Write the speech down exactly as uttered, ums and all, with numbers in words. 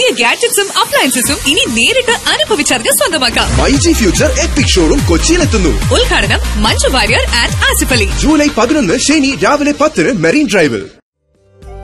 പുതിയ ഗാഡ്ജറ്റ്സും അപ്ലയൻസസും ഇനി നേരിട്ട് അനുഭവിച്ചറിഞ്ഞ് സ്വന്തമാക്കാം. MyG future EPIC showroom കൊച്ചിയിലെത്തുന്നു. ഉദ്ഘാടനം മഞ്ജു വാര്യർ ആൻഡ് ആസിഫ് അലി. ജൂലൈ പതിനൊന്ന് ശനി രാവിലെ പത്തിന് മെറീൻ ഡ്രൈവിൽ.